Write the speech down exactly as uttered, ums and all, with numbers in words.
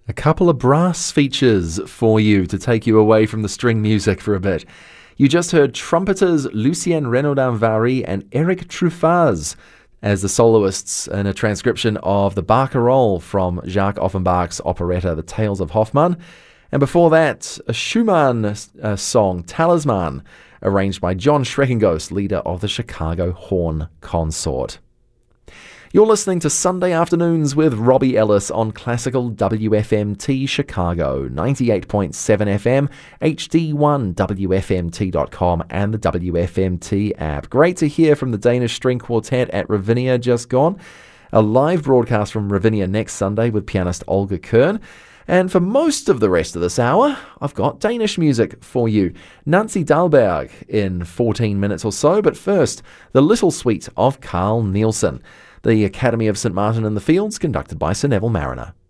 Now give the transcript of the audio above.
A couple of brass features for you to take you away from the string music for a bit. You just heard trumpeters Lucien Renaudin-Vary and Eric Truffaz as the soloists in a transcription of the Barcarolle from Jacques Offenbach's operetta The Tales of Hoffmann. And before that, a Schumann uh, song, Talisman, arranged by John Schreckengost, leader of the Chicago Horn Consort. You're listening to Sunday Afternoons with Robbie Ellis on Classical W F M T Chicago, ninety-eight point seven F M, H D one, W F M T dot com, and the W F M T app. Great to hear from the Danish String Quartet at Ravinia just gone. A live broadcast from Ravinia next Sunday with pianist Olga Kern. And for most of the rest of this hour, I've got Danish music for you. Nancy Dahlberg in fourteen minutes or so, but first, the Little Suite of Carl Nielsen. The Academy of Saint Martin in the Fields, conducted by Sir Neville Mariner.